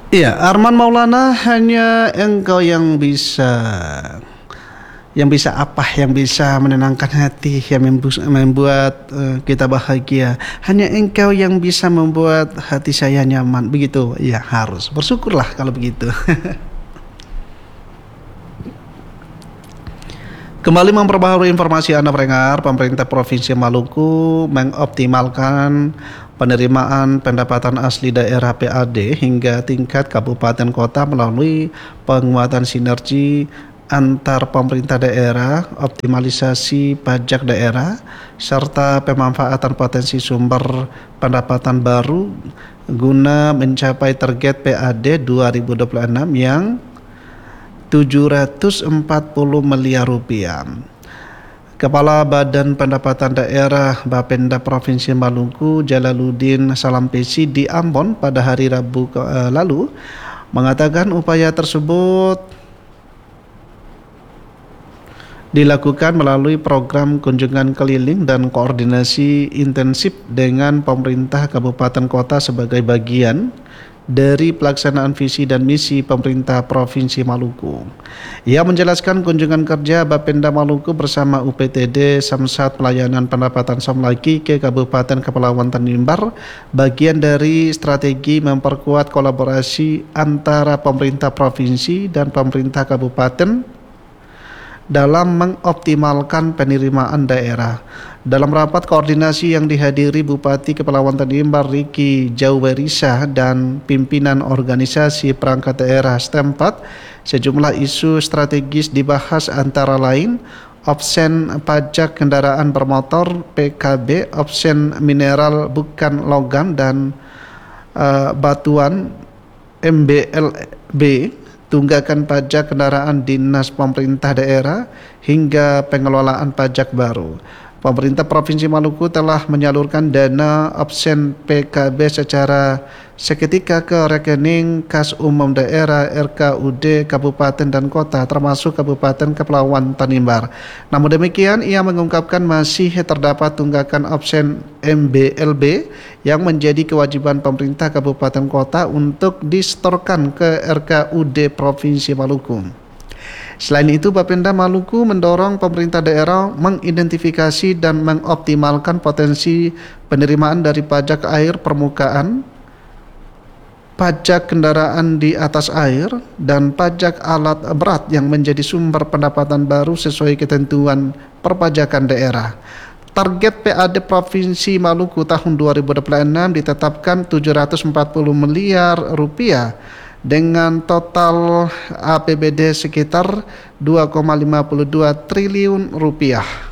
Iya, Arman Maulana, hanya engkau yang bisa apa, yang bisa menenangkan hati, yang membuat kita bahagia. Hanya engkau yang bisa membuat hati saya nyaman. Begitu, ya harus bersyukurlah kalau begitu. Kembali memperbaharui informasi Anda pendengar, pemerintah Provinsi Maluku mengoptimalkan penerimaan pendapatan asli daerah PAD hingga tingkat kabupaten kota melalui penguatan sinergi antar pemerintah daerah, optimalisasi pajak daerah, serta pemanfaatan potensi sumber pendapatan baru guna mencapai target PAD 2026 yang 740 miliar rupiah. Kepala Badan Pendapatan Daerah Bapenda Provinsi Maluku Jalaluddin Salampesi di Ambon pada hari Rabu lalu mengatakan upaya tersebut dilakukan melalui program kunjungan keliling dan koordinasi intensif dengan pemerintah kabupaten kota sebagai bagian dari pelaksanaan visi dan misi pemerintah Provinsi Maluku. Ia menjelaskan kunjungan kerja Bapenda Maluku bersama UPTD Samsat Pelayanan Pendapatan Somlaki ke Kabupaten Kepulauan Tanimbar bagian dari strategi memperkuat kolaborasi antara pemerintah provinsi dan pemerintah kabupaten dalam mengoptimalkan penerimaan daerah. Dalam rapat koordinasi yang dihadiri Bupati Kepulauan Tanimbar Riki Jauwerisa dan pimpinan organisasi perangkat daerah setempat, sejumlah isu strategis dibahas antara lain opsen pajak kendaraan bermotor PKB, opsen mineral bukan logam dan batuan MBLB, tunggakan pajak kendaraan dinas pemerintah daerah, hingga pengelolaan pajak baru. Pemerintah Provinsi Maluku telah menyalurkan dana opsen PKB secara seketika ke rekening kas umum daerah RKUD Kabupaten dan Kota termasuk Kabupaten Kepulauan Tanimbar. Namun demikian, ia mengungkapkan masih terdapat tunggakan opsen MBLB yang menjadi kewajiban pemerintah Kabupaten Kota untuk disetorkan ke RKUD Provinsi Maluku. Selain itu, Bapenda Maluku mendorong pemerintah daerah mengidentifikasi dan mengoptimalkan potensi penerimaan dari pajak air permukaan, pajak kendaraan di atas air, dan pajak alat berat yang menjadi sumber pendapatan baru sesuai ketentuan perpajakan daerah. Target PAD Provinsi Maluku tahun 2026 ditetapkan 740 miliar rupiah dengan total APBD sekitar 2,52 triliun rupiah.